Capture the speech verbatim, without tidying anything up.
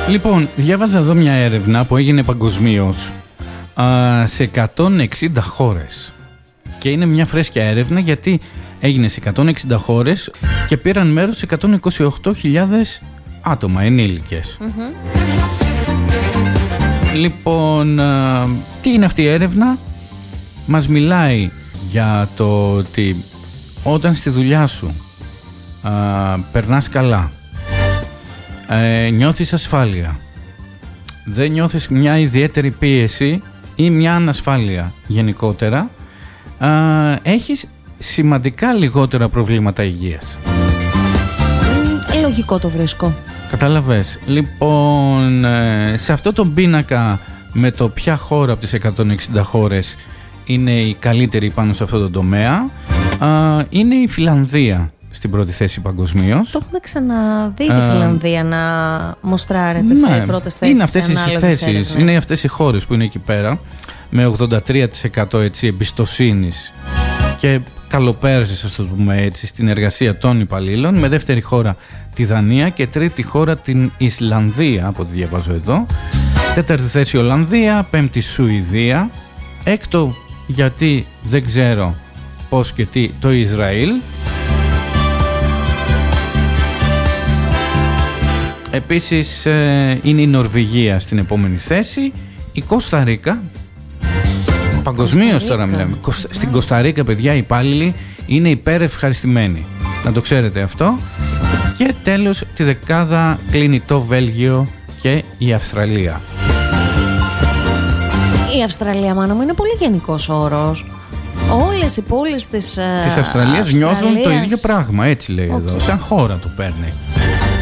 Λοιπόν, διάβαζα εδώ μια έρευνα που έγινε παγκοσμίως σε εκατόν εξήντα χώρες. Και είναι μια φρέσκια έρευνα γιατί έγινε σε εκατόν εξήντα χώρες και πήραν μέρος εκατόν είκοσι οκτώ χιλιάδες άτομα, ενήλικες. Mm-hmm. Λοιπόν, τι είναι αυτή η έρευνα? Μας μιλάει για το ότι όταν στη δουλειά σου α, περνάς καλά, ε, νιώθεις ασφάλεια, δεν νιώθεις μια ιδιαίτερη πίεση ή μια ανασφάλεια γενικότερα, α, έχεις σημαντικά λιγότερα προβλήματα υγείας. Ε, λογικό το βρίσκω. Κατάλαβες. Λοιπόν, σε αυτό τον πίνακα με το ποια χώρα από τις εκατόν εξήντα χώρες είναι η καλύτερη πάνω σε αυτό το τομέα, είναι η Φιλανδία στην πρώτη θέση παγκοσμίως. Το έχουμε ξαναδεί τη Φιλανδία να μοστράρεται ναι, σε πρώτες θέσεις. Είναι αυτές οι θέσεις, είναι αυτές οι χώρες που είναι εκεί πέρα με ογδόντα τρία τοις εκατό έτσι, εμπιστοσύνης και καλοπέρασης, ας το πούμε έτσι, στην εργασία των υπαλλήλων, με δεύτερη χώρα τη Δανία και τρίτη χώρα την Ισλανδία, από ό,τι διαβάζω εδώ. Τέταρτη θέση Ολλανδία, πέμπτη Σουηδία, έκτο, γιατί δεν ξέρω πώς και τι, το Ισραήλ. Επίσης ε, είναι η Νορβηγία στην επόμενη θέση, η Κώστα Ρίκα. Παγκοσμίως τώρα μιλάμε. Κωστα... Στην Κώστα Ρίκα, παιδιά, οι υπάλληλοι είναι υπερευχαριστημένοι. Να το ξέρετε αυτό. Και τέλος τη δεκάδα κλείνει το Βέλγιο και η Αυστραλία. Η Αυστραλία, μάνα μου, είναι πολύ γενικός όρος. Όλες οι πόλεις της Της Αυστραλίας νιώθουν το ίδιο πράγμα, έτσι λέει okay. εδώ. Σαν χώρα το παίρνει.